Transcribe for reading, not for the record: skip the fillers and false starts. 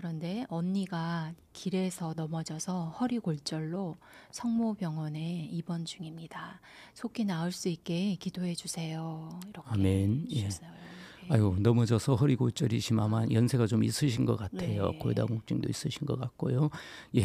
그런데 언니가 길에서 넘어져서 허리 골절로 성모병원에 입원 중입니다. 속히 나을 수 있게 기도해 주세요. 이렇게 아멘. 예. 주셨어요. 아유, 넘어져서 허리 골절이 심하면 연세가 좀 있으신 것 같아요. 네. 골다공증도 있으신 것 같고요. 예.